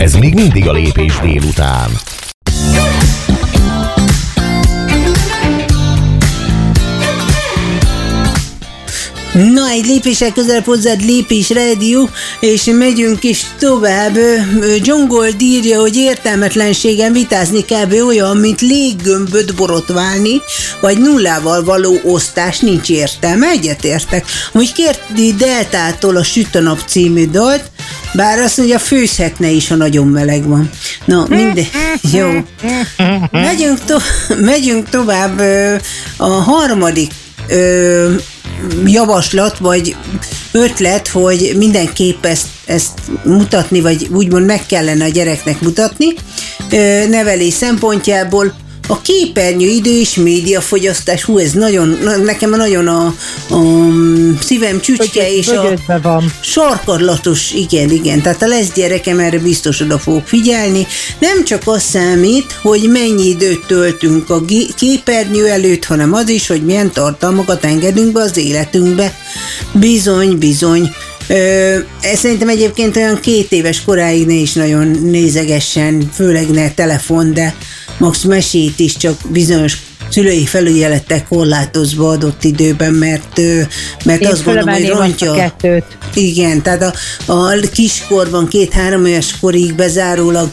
Ez még mindig a Lépés délután. Na, egy lépéssel közelebb hozzád Lépés Rádió, és megyünk is tovább. John Gold írja, hogy értelmetlenségen vitázni kb. Olyan, mint léggömböt borotválni, vagy nullával való osztás, nincs értelme, egyetértek. Úgy kérti Deltától a Süt a nap című dalt, bár azt mondja, főzhetne is, ha nagyon meleg van. Na, mindegy. Jó. Megyünk tovább. A harmadik javaslat, vagy ötlet, hogy mindenképp ezt mutatni, vagy úgymond meg kellene a gyereknek mutatni nevelés szempontjából. A képernyőidő és médiafogyasztás, ez nagyon, nekem nagyon a szívem csücske, és a sarkadlatos, igen, tehát a lesz gyerekem, erre biztos oda fogok figyelni. Nem csak az számít, hogy mennyi időt töltünk a képernyő előtt, hanem az is, hogy milyen tartalmakat engedünk be az életünkbe. Bizony. Szerintem egyébként olyan 2 éves koráig ne is nagyon nézegessen, főleg ne telefon, de max mesét is csak bizonyos szülői felügyelettel korlátozva adott időben, mert azt gondolom, hogy rontja. Igen, tehát a kiskorban 2-3 éves korig bezárólag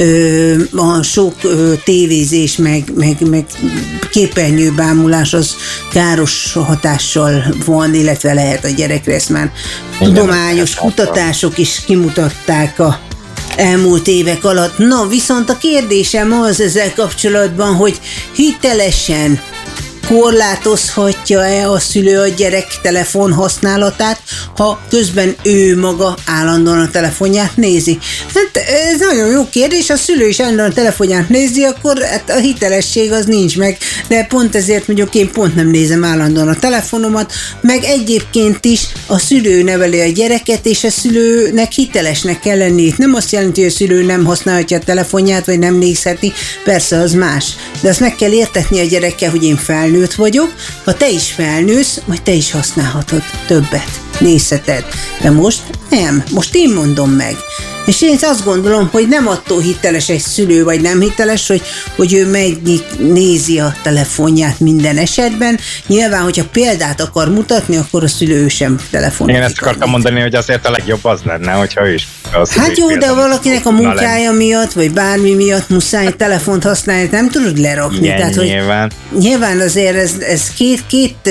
a sok tévézés, meg képernyőbámulás az káros hatással van, illetve lehet a gyerekre, ezt már tudományos kutatások is kimutatták a elmúlt évek alatt. Na, viszont a kérdésem az ezzel kapcsolatban, hogy hitelesen korlátozhatja-e a szülő a gyerek telefon használatát, ha közben ő maga állandóan a telefonját nézi? Hát ez nagyon jó kérdés, a szülő is állandóan a telefonját nézi, akkor hát a hitelesség az nincs meg, de pont ezért mondjuk én pont nem nézem állandóan a telefonomat, meg egyébként is a szülő neveli a gyereket, és a szülőnek hitelesnek kell lenni. Itt nem azt jelenti, hogy a szülő nem használhatja a telefonját, vagy nem nézheti, persze az más, de azt meg kell értetni a gyerekkel, hogy én felnőtt vagyok, ha te is felnősz, majd te is használhatod többet, nézheted. De most nem, most én mondom meg. És én azt gondolom, hogy nem attól hiteles egy szülő, vagy nem hiteles, hogy ő megnézi a telefonját minden esetben. Nyilván, hogyha példát akar mutatni, akkor a szülő sem telefonát. Én ezt akartam mondani, hogy azért a legjobb az lenne, hogyha ő is. Hát jó, de valakinek a munkája miatt, vagy bármi miatt muszáj telefont használni, nem tudod lerakni. Igen, tehát, nyilván. Nyilván azért ez két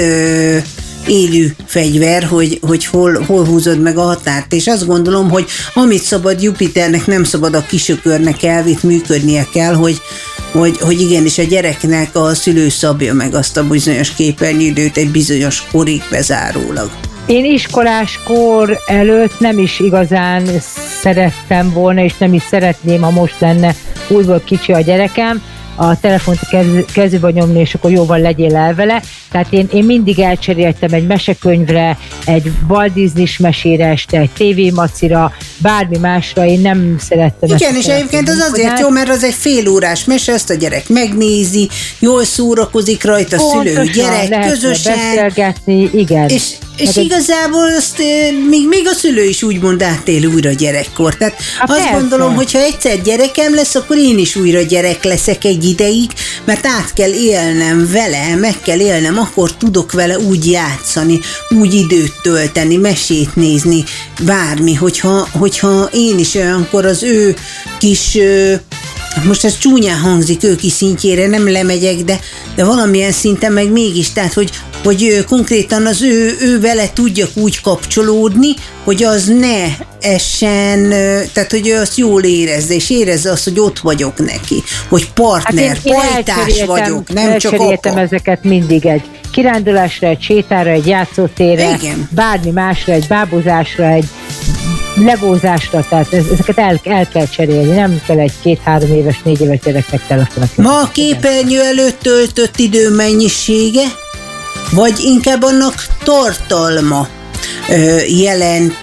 élő fegyver, hogy hol húzod meg a határt, és azt gondolom, hogy amit szabad Jupiternek, nem szabad a kisökörnek elvitt, működnie kell, hogy igenis a gyereknek a szülő szabja meg azt a bizonyos képernyőidőt egy bizonyos korig bezárólag. Én iskolás kor előtt nem is igazán szerettem volna, és nem is szeretném, ha most lenne újból kicsi a gyerekem, a telefont kezébe nyomni, és akkor jóval legyél el vele. Tehát én mindig elcseréltem egy mesekönyvre, egy Walt Disney-s mesére este, egy tévémacira, bármi másra, én nem szerettem. Igen, és egyébként az azért jó, mert az egy félórás mese, ezt a gyerek megnézi, jól szórakozik rajta, a szülő, gyerek, közösen. Beszélgetni, igen. És igazából azt még a szülő is úgymond átél újra gyerekkor. Tehát azt gondolom, hogy ha egyszer gyerekem lesz, akkor én is újra gyerek leszek egy ideig, mert át kell élnem vele, meg kell élnem, akkor tudok vele úgy játszani, úgy időt tölteni, mesét nézni, bármi, hogyha én is olyankor az ő kis... Most ez csúnyán hangzik, ő kis szintjére, nem lemegyek, de valamilyen szinten meg mégis, tehát hogy konkrétan az ő vele tudjak úgy kapcsolódni, hogy az ne essen, tehát hogy ő azt jól érezze, és érezze azt, hogy ott vagyok neki, hogy partner, pajtás vagyok, nem csak apa. Ezeket mindig egy kirándulásra, egy sétára, egy játszótérre, bármi másra, egy bábozásra, egy legózásra, tehát ezeket el kell cserélni, nem kell egy 2-3 éves, 4 éves gyereknek telefonat. Ma a képernyő előtt töltött idő mennyisége, vagy inkább annak tartalma jelent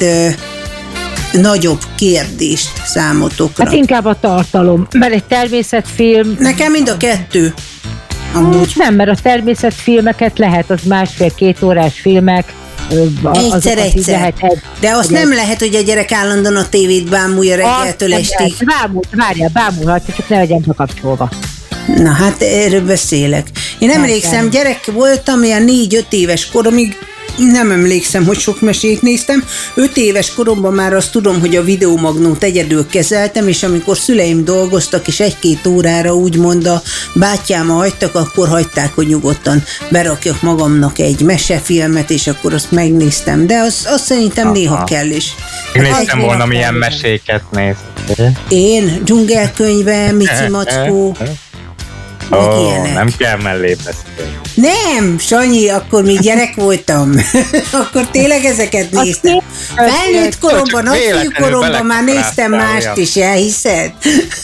nagyobb kérdést számotokra? Hát inkább a tartalom, mert egy természetfilm... Nekem mind a kettő. Amúgy. Nem, mert a természetfilmeket lehet, az 1,5-2 órás filmek, Egyszer. De azt nem lehet, hogy a gyerek állandóan a tévét bámulja reggeltől estig. Bámulhatja, csak ne legyen bekapcsolva. Na hát erről beszélek. Én emlékszem, gyerek voltam, ilyen 4-5 éves koromig, nem emlékszem, hogy sok mesét néztem. 5 éves koromban már azt tudom, hogy a videomagnót egyedül kezeltem, és amikor szüleim dolgoztak, és 1-2 órára úgymond a bátyáma hagytak, akkor hagyták, hogy nyugodtan berakjak magamnak egy mesefilmet, és akkor azt megnéztem. De azt szerintem néha kell is. Én néztem volna, milyen meséket néztem. Én? Dzsungelkönyve, Mici Mackó. Nem kell mellé beszélni. Nem, Sanyi, akkor még gyerek voltam. Akkor tényleg ezeket néztem. Felnőtt koromban, nagyfiú koromban már néztem mást is, elhiszed?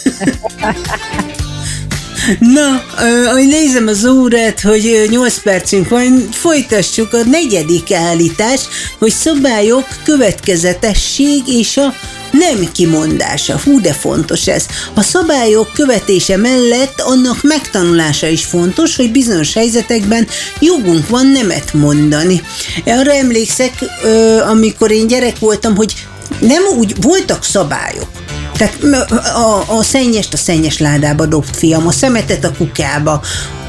Na, ahogy nézem az órát, hogy 8 percünk van, folytassuk a 4. állítás, hogy szabályok, következetesség és a nem kimondása. Hú, de fontos ez. A szabályok követése mellett annak megtanulása is fontos, hogy bizonyos helyzetekben jogunk van nemet mondani. Arra emlékszek, amikor én gyerek voltam, hogy nem úgy voltak szabályok. Tehát a szennyest a szennyes ládába dobt, fiam, a szemetet a kukába,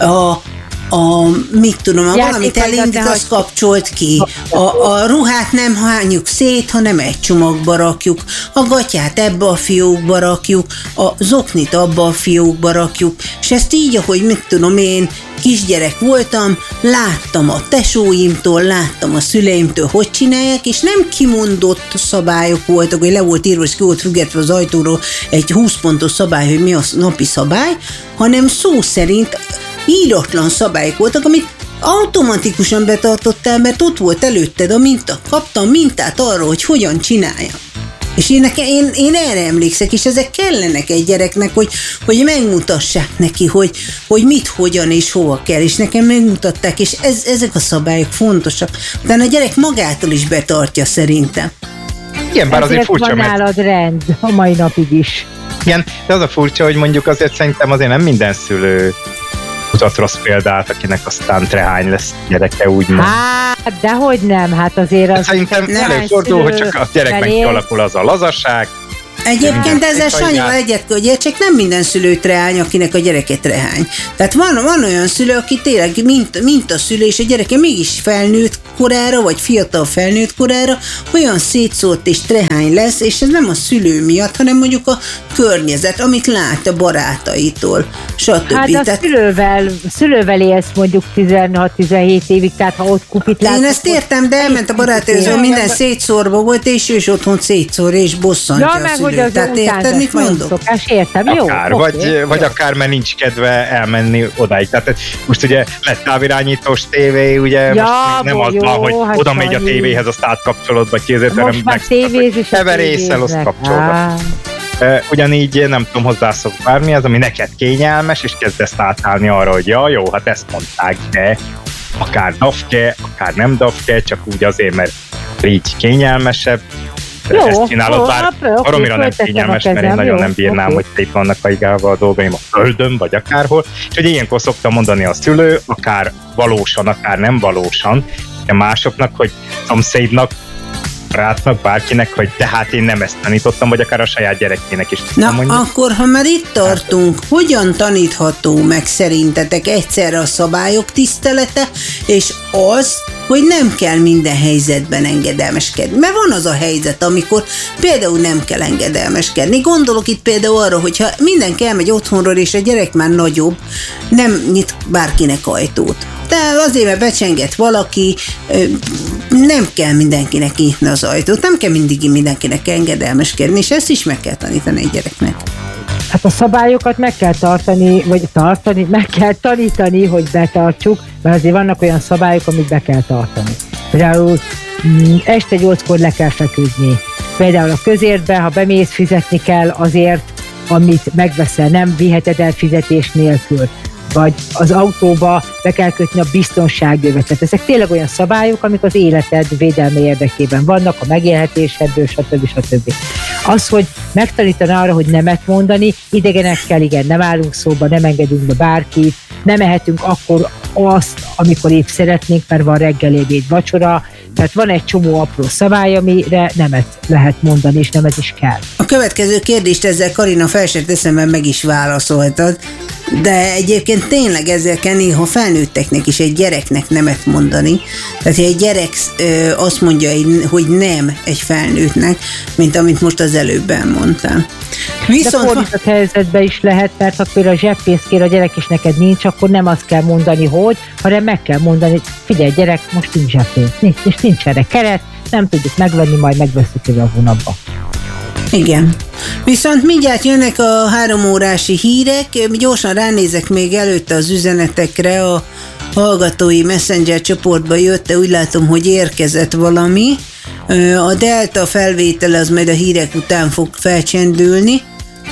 mit tudom, valamit elindít, azt kapcsolt ki. A ruhát nem hányjuk szét, hanem egy csomagba rakjuk. A gatyát ebbe a fiókba rakjuk, a zoknit abba a fiókba rakjuk. És ezt így, ahogy mit tudom én, kisgyerek voltam, láttam a tesóimtól, láttam a szüleimtől, hogy csinálják, és nem kimondott szabályok voltak, hogy le volt írva, és ki volt függetve az ajtóról egy 20 pontos szabály, hogy mi a napi szabály, hanem szó szerint íratlan szabályok voltak, amit automatikusan betartottál, mert ott volt előtted a minta. Kaptam mintát arra, hogy hogyan csinálja. És én erre emlékszek, és ezek kellenek egy gyereknek, hogy megmutassák neki, hogy mit, hogyan és hova kell, és nekem megmutatták, és ezek a szabályok fontosak. Utána a gyerek magától is betartja szerintem. Igen, bár azért furcsa, van nálad rend a mai napig is. Igen, de az a furcsa, hogy mondjuk azért szerintem azért nem minden szülő mutat rossz példát, akinek aztán trehány lesz gyereke, úgymond. Hát, dehogy nem, hát azért az... Szerintem előfordul, hogy csak a gyerekben kialakul az a lazasság. Egyébként ezzel Sanyival egyet, csak nem minden szülő trehány, akinek a gyereke trehány. Tehát van olyan szülő, aki tényleg mint a szülő, és a gyereke mégis felnőtt korára, vagy fiatal felnőtt korára olyan szétszórt és trehány lesz, és ez nem a szülő miatt, hanem mondjuk a környezet, amit lát a barátaitól, stb. Hát a szülővel élsz mondjuk 16-17 évig, tehát ha ott kupit látsz... Én ezt értem, de elment a barátaihoz, minden szétszórva volt, és ő is otthon szétszór, és bosszantja a szülőt. Tehát érted, mit mondok? Szokás, értem, jó. Akár, vagy akár, mert nincs kedve elmenni odáig. Tehát most ugye lett távirányítós tévé, ugye most nem az van, hogy hát oda megy a tévéhez, azt átkapcsolod, vagy kézért, most már tévézés, teverészel, azt kapcsolod. Ugyanígy nem tudom, hozzászok bármi, az, ami neked kényelmes, és kezdesz átállni arra, hogy jó, hát ezt mondták, de akár dafke, akár nem dafke, csak úgy azért, mert így kényelmesebb. Jó, ezt csinálod, bár baromira nem kényelmes, mert én nagyon nem bírnám, hogy itt vannak haigálva a dolgaim a földön, vagy akárhol. És hogy ilyenkor szoktam mondani a szülő, akár valósan, akár nem valósan, de másoknak, hogy szomszédnak, barátnak, bárkinek, hogy de hát én nem ezt tanítottam, vagy akár a saját gyerekének is. Na, akkor, ha már itt tartunk, hogyan tanítható meg szerintetek egyszerre a szabályok tisztelete, és az, hogy nem kell minden helyzetben engedelmeskedni. Mert van az a helyzet, amikor például nem kell engedelmeskedni. Gondolok itt például arra, hogyha mindenki elmegy otthonról, és a gyerek már nagyobb, nem nyit bárkinek ajtót. De azért, mert becsenget valaki, nem kell mindenkinek nyitni az ajtót, nem kell mindig mindenkinek engedelmeskedni, és ezt is meg kell tanítani egy gyereknek. Hát a szabályokat meg kell meg kell tanítani, hogy betartsuk, mert azért vannak olyan szabályok, amit be kell tartani. Például este 8-kor le kell feküdni. Például a közértbe, ha bemész, fizetni kell azért, amit megveszel, nem viheted el fizetés nélkül. Vagy az autóba be kell kötni a biztonságövezetet. Ezek tényleg olyan szabályok, amik az életed védelme érdekében vannak, a megélhetésedből, stb. Az, hogy megtanítani arra, hogy nemet mondani, idegenekkel, igen, nem állunk szóba, nem engedünk be bárkit, nem ehetünk akkor azt, amikor épp szeretnénk, mert van reggel, ebéd, vacsora, Tehát van egy csomó apró szabály, amire nemet lehet mondani, és nemet is kell. A következő kérdést ezzel Karina fel sem teszem, mert meg is válaszoltad, de egyébként tényleg ezzel kell néha felnőtteknek is egy gyereknek nemet mondani. Tehát, hogy egy gyerek azt mondja, hogy nem egy felnőttnek, mint amit most az előbb elmondtál. Viszont de fordított helyzetben is lehet, mert ha például zseppénzt kér a gyerek, és neked nincs, akkor nem azt kell mondani, hogy, hanem meg kell mondani, figyelj gyerek, most nincs zseppénz, és nincs erre keret, nem tudjuk megvenni, majd megveszünk a hónapba. Igen. Viszont mindjárt jönnek a 3 órási hírek, gyorsan ránézek még előtte az üzenetekre, a hallgatói Messenger csoportba jött, úgy látom, hogy érkezett valami. A Delta felvétele az majd a hírek után fog felcsendülni.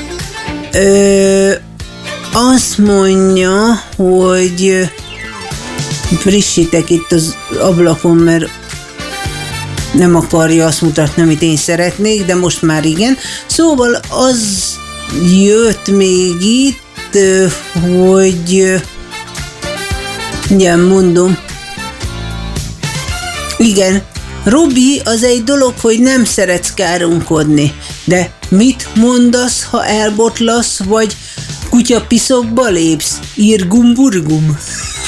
Azt mondja, hogy frissítek itt az ablakon, mert nem akarja azt mutatni, amit én szeretnék, de most már igen. Szóval az jött még itt, hogy igen, mondom. Igen, Robi, az egy dolog, hogy nem szeretsz káromkodni, de mit mondasz, ha elbotlasz, vagy kutyapiszokba lépsz? Irgum-burgum?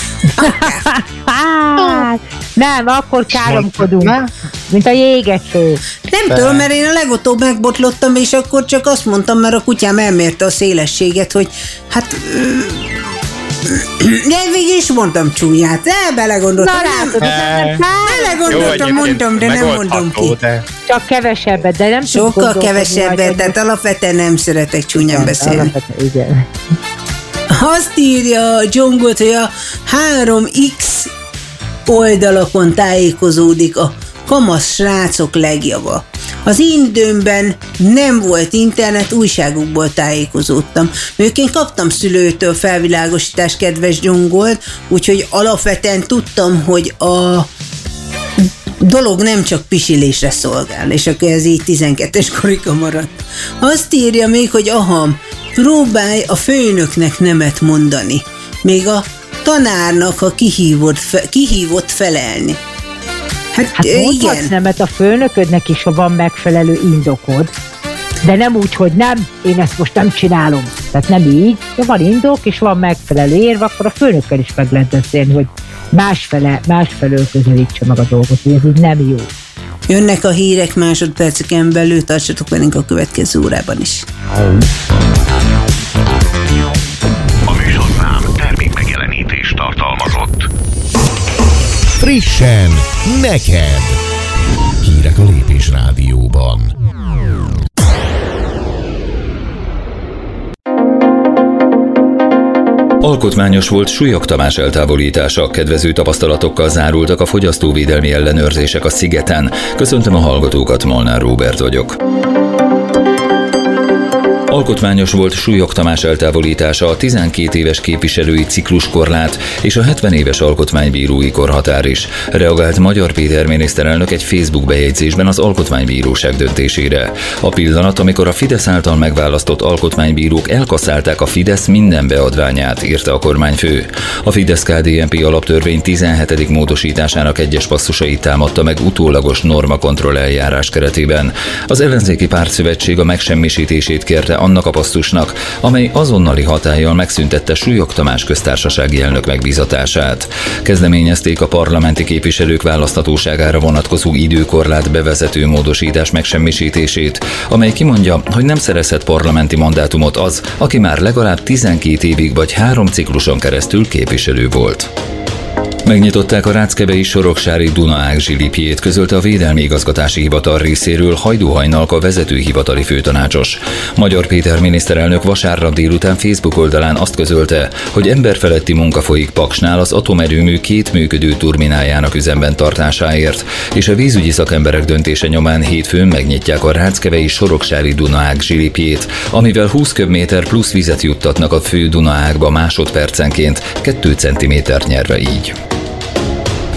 Nem, akkor káromkodunk, mint a jégeső. Nem tudom, mert én a legutóbb megbotlottam, és akkor csak azt mondtam, mert a kutyám elmérte a szélességet, hogy hát... De végül is mondtam csúnyát, belegondoltam. Belegondoltam, mondtam, de nem mondom ki. Csak kevesebbet, de nem sokkal kevesebbet, tehát alapvetően nem szeretek csúnyán beszélni. Igen. Azt írja a Dzsongot, hogy a 3X oldalakon tájékozódik a kamasz srácok legjava. Az én időmben nem volt internet, újságokból tájékozódtam. Én kaptam szülőtől felvilágosítást, kedves Dzsongolt, úgyhogy alapvetően tudtam, hogy a dolog nem csak pisilésre szolgál, és akkor ez így 12-es korika maradt. Azt írja még, hogy próbálj a főnöknek nemet mondani, még a tanárnak, ha kihívott felelni. Hát mondhatsz nemet a főnöködnek is, ha van megfelelő indokod, de nem úgy, hogy nem, én ezt most nem csinálom. Tehát nem így, ha van indok, és van megfelelő érv, akkor a főnökkel is meg lehet beszélni, hogy másfelől közelítse meg a dolgot, hogy ez így nem jó. Jönnek a hírek másodperceken belül, tartsatok velünk a következő órában is. A műsorszám termékmegjelenítést tartalmazott. Frissen neked! Hírek a Lépés Rádióban. Alkotmányos volt Súlyog Tamás eltávolítása, kedvező tapasztalatokkal zárultak a fogyasztóvédelmi ellenőrzések a Szigeten. Köszöntöm a hallgatókat, Molnár Róbert vagyok. Alkotmányos volt Súlyog Tamás eltávolítása, a 12 éves képviselői cikluskorlát és a 70 éves alkotmánybírói korhatár is. Reagált Magyar Péter miniszterelnök egy Facebook bejegyzésben az alkotmánybíróság döntésére. A pillanat, amikor a Fidesz által megválasztott alkotmánybírók elkasszálták a Fidesz minden beadványát, írta a kormányfő. A Fidesz-KDNP alaptörvény 17. módosításának egyes passzusait támadta meg utólagos normakontroll eljárás keretében. Az ellenzéki pártszövetség a megsemmisítését kérte annak a passzusnak, amely azonnali hatállyal megszüntette Súlyog Tamás köztársasági elnök megbízatását. Kezdeményezték a parlamenti képviselők választhatóságára vonatkozó időkorlát bevezető módosítás megsemmisítését, amely kimondja, hogy nem szerezhet parlamenti mandátumot az, aki már legalább 12 évig vagy 3 cikluson keresztül képviselő volt. Megnyitották a ráckevei soroksári Dunaág zsilipjét, közölte a Védelmi Igazgatási Hivatal részéről Hajdú Hajnalka vezető hivatali főtanácsos. Magyar Péter miniszterelnök vasárnap délután Facebook oldalán azt közölte, hogy emberfeletti munka folyik Paksnál az atomerőmű 2 működő turbinájának üzemben tartásáért, és a vízügyi szakemberek döntése nyomán hétfőn megnyitják a ráckevei soroksári Dunaág zsilipjét, amivel 20 köbméter plusz vizet juttatnak a fő Dunaágba másodpercenként, 2 cm nyerve így.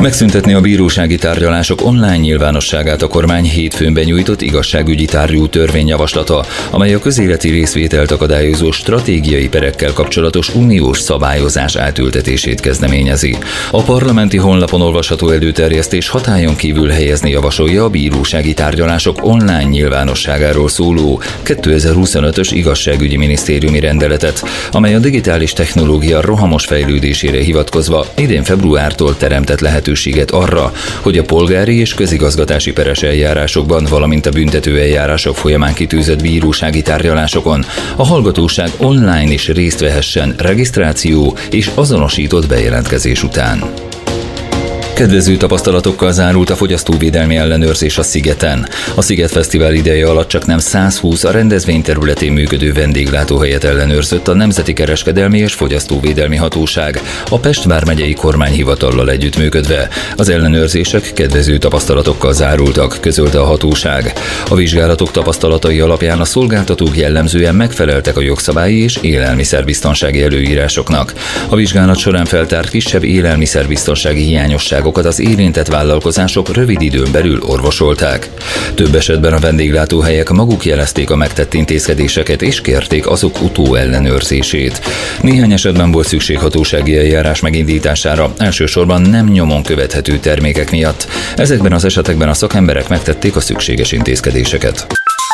Megszüntetni a bírósági tárgyalások online nyilvánosságát a kormány hétfőn benyújtott igazságügyi tárgyú törvényjavaslata, amely a közéleti részvételt akadályozó stratégiai perekkel kapcsolatos uniós szabályozás átültetését kezdeményezi. A parlamenti honlapon olvasható előterjesztés hatályon kívül helyezni javasolja a bírósági tárgyalások online nyilvánosságáról szóló 2025-ös igazságügyi minisztériumi rendeletet, amely a digitális technológia rohamos fejlődésére hivatkozva idén februártól teremtett lehetőséget arra, hogy a polgári és közigazgatási peres eljárásokban, valamint a büntető eljárások folyamán kitűzött bírósági tárgyalásokon a hallgatóság online is részt vehessen regisztráció és azonosított bejelentkezés után. Kedvező tapasztalatokkal zárult a fogyasztóvédelmi ellenőrzés a Szigeten. A Sziget Fesztivál ideje alatt csaknem 120 a rendezvény területén működő vendéglátóhelyet ellenőrzött a Nemzeti Kereskedelmi és Fogyasztóvédelmi Hatóság, a Pest vármegyei kormányhivatallal együttműködve. Az ellenőrzések kedvező tapasztalatokkal zárultak, közölte a hatóság. A vizsgálatok tapasztalatai alapján a szolgáltatók jellemzően megfeleltek a jogszabályi és élelmiszerbiztonsági előírásoknak. A vizsgálat során feltárt kisebb élelmiszerbiztonsági hiányosságokat az érintett vállalkozások rövid időn belül orvosolták. Több esetben a vendéglátóhelyek maguk jelezték a megtett intézkedéseket és kérték azok utóellenőrzését. Néhány esetben volt szükség hatósági eljárás megindítására, elsősorban nem nyomon követhető termékek miatt. Ezekben az esetekben a szakemberek megtették a szükséges intézkedéseket.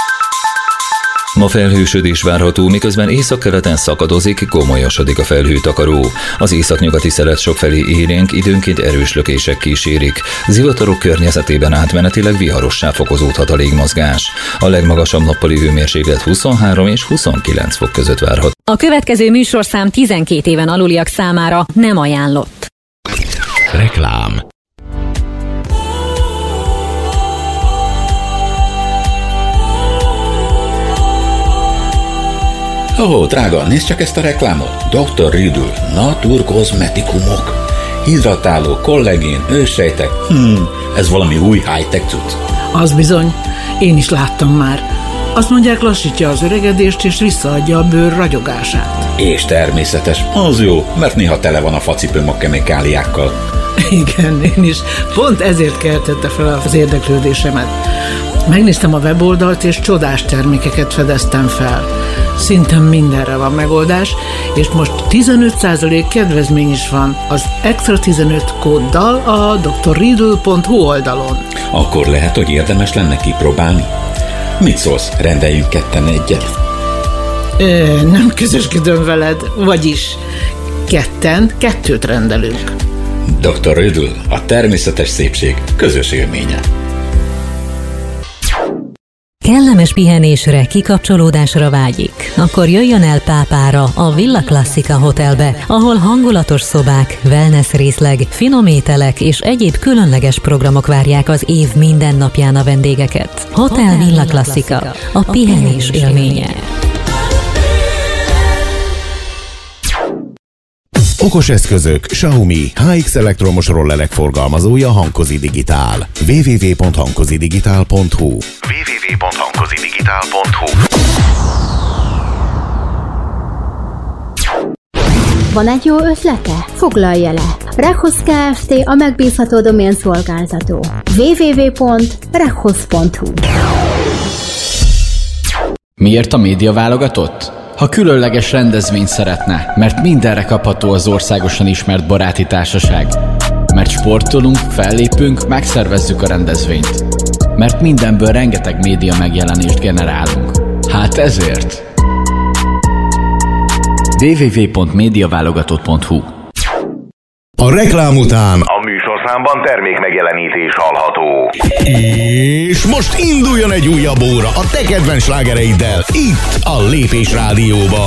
Ma felhősödés várható, miközben északkeleten szakadozik, gomolyosodik a felhőtakaró. Az északnyugati szelet sokfelé élénk, időnként erős lökések kísérik. Zivatarok környezetében átmenetileg viharossá fokozódhat a légmozgás. A legmagasabb nappali hőmérséklet 23 és 29 fok között várható. A következő műsorszám 12 éven aluliak számára nem ajánlott. Reklám. Ó, drága, nézd csak ezt a reklámot. Dr. Riddle, naturkozmetikumok. Hidratáló, kollagén, őssejtek. Ez valami új high-tech cucc. Az bizony, én is láttam már. Azt mondják, lassítja az öregedést és visszaadja a bőr ragyogását. És természetes, az jó, mert néha tele van a facipőm a kemikáliákkal. Igen, én is. Pont ezért keltette fel az érdeklődésemet. Megnéztem a weboldalt, és csodás termékeket fedeztem fel. Szinte mindenre van megoldás, és most 15% kedvezmény is van az Extra 15 kóddal a drriddle.hu oldalon. Akkor lehet, hogy érdemes lenne kipróbálni. Mit szólsz, rendeljünk ketten egyet? Nem közösködöm veled, vagyis ketten 2 rendelünk. Dr. Riddle, a természetes szépség közös élménye. Kellemes pihenésre, kikapcsolódásra vágyik? Akkor jöjjön el Pápára, a Villa Classica Hotelbe, ahol hangulatos szobák, wellness részleg, finom ételek és egyéb különleges programok várják az év minden napján a vendégeket. Hotel Villa Classica, a pihenés élménye. Okos eszközök, Xiaomi, HX elektromos rollerek forgalmazója Hankozi Digitál. www.hankozidigitál.hu Van egy jó ötlete? Foglalja le! Rekhoz Kft. A megbízható doménszolgáltató. www.rekhoz.hu Miért a média válogatott? Ha különleges rendezvényt szeretne, mert mindenre kapható az országosan ismert baráti társaság. Mert sportolunk, fellépünk, megszervezzük a rendezvényt. Mert mindenből rengeteg média megjelenést generálunk. Hát ezért. www.mediaválogatott.hu A reklám után a műsorszámban termék megjelenítés hallható. És most induljon egy újabb óra a te kedvenc slágereiddel itt a Lépés Rádióban.